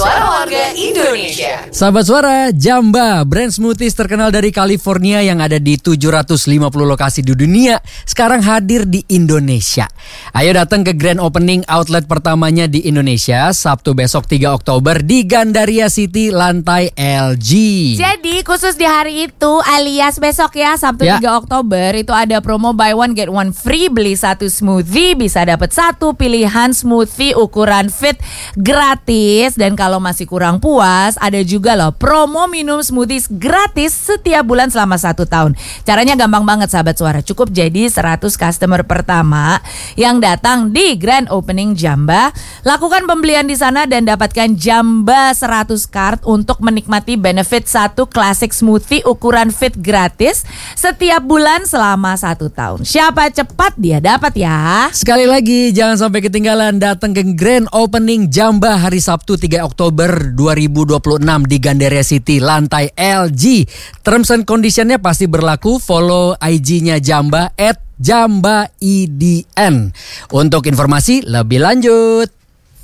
Suara Warga Indonesia. Sahabat Suara, Jamba, brand smoothies terkenal dari California yang ada di 750 lokasi di dunia, sekarang hadir di Indonesia. Ayo datang ke grand opening outlet pertamanya di Indonesia, Sabtu besok 3 Oktober di Gandaria City, lantai LG. Jadi khusus di hari itu alias besok ya, Sabtu 3 Oktober itu ada promo buy one get one free. Beli satu smoothie bisa dapat satu pilihan smoothie ukuran fit gratis. Dan kalau masih kurang puas, ada juga loh promo minum smoothies gratis setiap bulan selama 1 tahun. Caranya gampang banget sahabat Suara. Cukup jadi 100 customer pertama yang datang di grand opening Jamba. Lakukan pembelian di sana dan dapatkan Jamba 100 card untuk menikmati benefit satu classic smoothie ukuran fit gratis setiap bulan selama 1 tahun. Siapa cepat dia dapat ya. Sekali lagi jangan sampai ketinggalan, datang ke grand opening Jamba hari Sabtu 3 Oktober 2026 di Gandaria City, lantai LG. Terms and conditionnya pasti berlaku. Follow IG-nya Jamba @JambaIDN untuk informasi lebih lanjut.